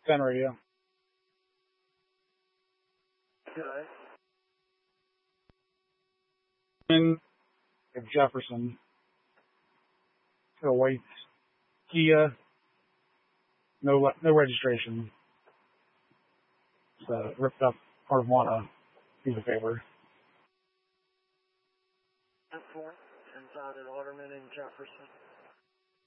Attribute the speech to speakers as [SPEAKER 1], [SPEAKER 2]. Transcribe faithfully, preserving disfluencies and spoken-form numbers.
[SPEAKER 1] ten radio.
[SPEAKER 2] Okay.
[SPEAKER 1] In Jefferson. Oh, wait. Kia. No, no registration. So ripped up part of Moana. Piece of paper.
[SPEAKER 2] Inside at Waterman in Jefferson.